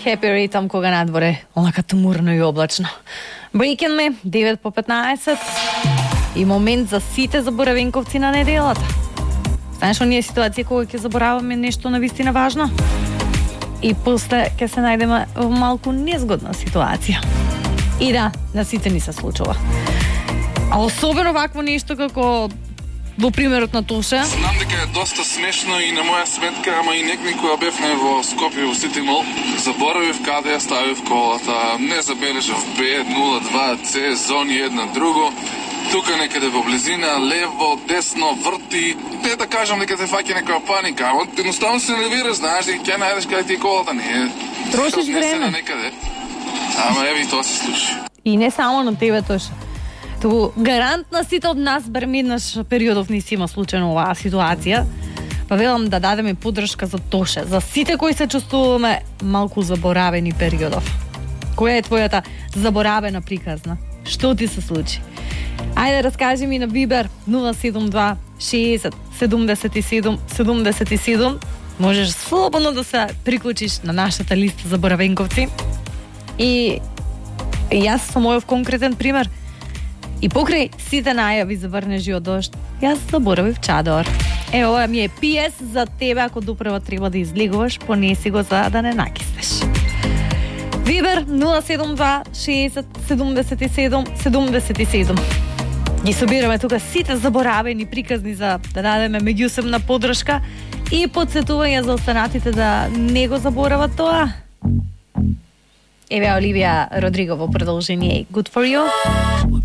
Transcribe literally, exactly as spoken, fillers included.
Happy Rhythm кога надворе онака тмурно и облачно. Breaking Me, девет по петнаесет. И момент за сите заборавенковци на неделата. Знаеш, оние ситуации кога ќе забораваме нешто навистина важно и после ќе се најдеме во малку незгодна ситуација. И да, на сите ни се случува. А особено вакво нешто како во примерот на Тоше. Знам дека е доста смешно и на моја сметка, ама и некој која бевме во Скопје во Сити Мол, заборавив каде ја ставив колата, не забележав Б нула два С зони едно друго. Тука некаде во близина, лево, десно, врти, не да кажам дека те фаќа некоја паника, ама едноставно се нервираш, знаеш дека ќе најдеш каде ти е колата, не. Трошиш време. Некаде. Ама еви тоа се случи. И не само на тебе, Тоше. Ту гарант на сите од нас барем еднаш периодов не си има случајно оваа ситуација. Па велам да дадеме поддршка за Тоше, за сите кои се чувствуваме малку заборавени периодов. Која е твојата заборавена приказна? Што ти се случи? Ајде, раскажи ми на Вибер нула седум два шеесет седумдесет и седум седумдесет и седум. Можеш слободно да се приклучиш на нашата листа заборавенковци. И јас со мојов конкретен пример. И покрај сите најави за врнежи од дожд, јас заборавив чадор. Е, ова ми е Пи Ес за тебе, ако допрева треба да излегуваш, понеси го за да не накиснеш. Вибер нула седум два шеесет седумдесет и седум седумдесет и седум. Ги собираме тука сите заборавени приказни за да дадеме меѓусебна поддршка и подсетување за останатите да не го заборават тоа. Еве Оливија Родриго во продолжение Good for You.